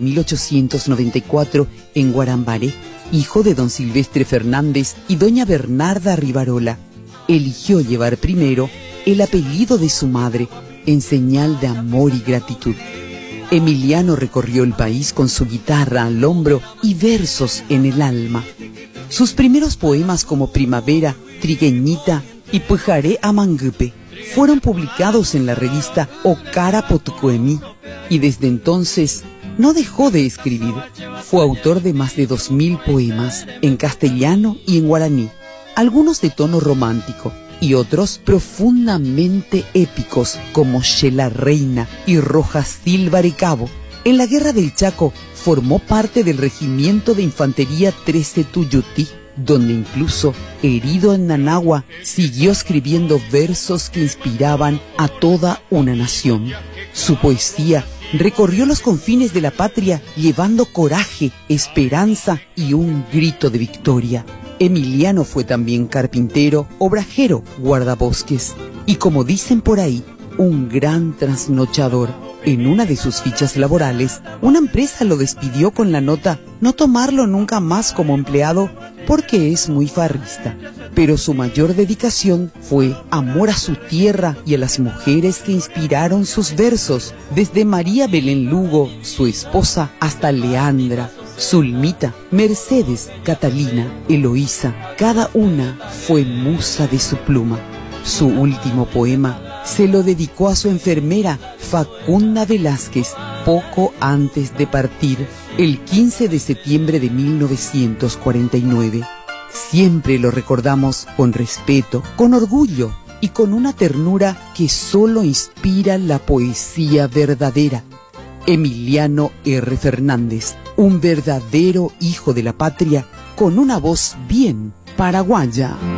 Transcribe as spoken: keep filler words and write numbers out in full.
mil ochocientos noventa y cuatro en Guarambaré, hijo de don Silvestre Fernández y doña Bernarda Rivarola, eligió llevar primero el apellido de su madre en señal de amor y gratitud. Emiliano recorrió el país con su guitarra al hombro y versos en el alma. Sus primeros poemas como Primavera, Trigueñita y Pujaré a Mangupe fueron publicados en la revista Ocara Potucoemí y desde entonces no dejó de escribir. Fue autor de más de dos mil poemas en castellano y en guaraní, algunos de tono romántico y otros profundamente épicos como Shela Reina y Rojas Silva y Cabo. En la Guerra del Chaco formó parte del Regimiento de Infantería trece Tuyutí, donde incluso, herido en Nanagua, siguió escribiendo versos que inspiraban a toda una nación. Su poesía recorrió los confines de la patria llevando coraje, esperanza y un grito de victoria. Emiliano fue también carpintero, obrajero, guardabosques y, como dicen por ahí, un gran trasnochador. En una de sus fichas laborales, una empresa lo despidió con la nota no tomarlo nunca más como empleado porque es muy farrista. Pero su mayor dedicación fue amor a su tierra y a las mujeres que inspiraron sus versos, desde María Belén Lugo, su esposa, hasta Leandra, Zulmita, Mercedes, Catalina, Eloísa. Cada una fue musa de su pluma. Su último poema se lo dedicó a su enfermera Facunda Velázquez poco antes de partir, el quince de septiembre de mil novecientos cuarenta y nueve. Siempre lo recordamos con respeto, con orgullo y con una ternura que solo inspira la poesía verdadera. Emiliano R. Fernández, un verdadero hijo de la patria con una voz bien paraguaya.